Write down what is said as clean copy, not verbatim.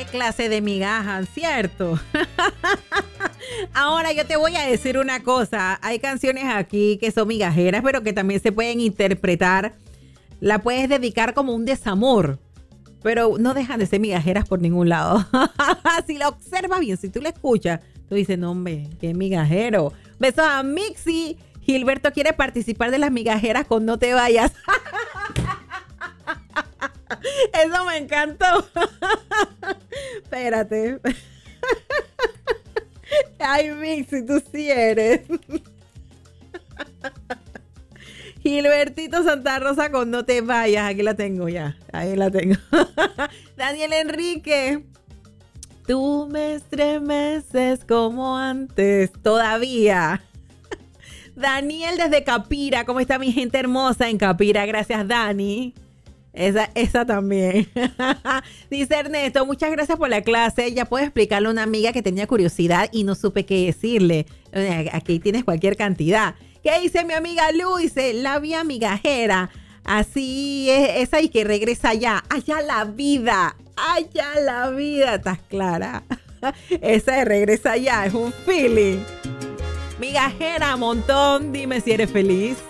qué clase de migajas, ¿cierto? Ahora yo te voy a decir una cosa. Hay canciones aquí que son migajeras, pero que también se pueden interpretar. La puedes dedicar como un desamor, pero no dejan de ser migajeras por ningún lado. Si la observas bien, si tú la escuchas, tú dices, no, hombre, qué migajero. Besos a Mixi. Gilberto quiere participar de las migajeras con No Te Vayas. Eso me encantó. Espérate. Ay, Mixi, tú sí eres. Gilbertito Santa Rosa con No Te Vayas. Aquí la tengo ya. Ahí la tengo. Daniel Enrique. Tú me estremeces como antes. Todavía. Daniel desde Capira. ¿Cómo está mi gente hermosa en Capira? Gracias, Dani. Esa también. Dice Ernesto, muchas gracias por la clase. Ya puedo explicarle a una amiga que tenía curiosidad y no supe qué decirle. Aquí tienes cualquier cantidad. ¿Qué dice mi amiga Lu? Dice, la vía migajera. Así es, esa y que regresa allá. Allá la vida. Allá la vida. ¿Estás clara? Esa de regresa allá es un feeling. Migajera, montón. Dime si eres feliz.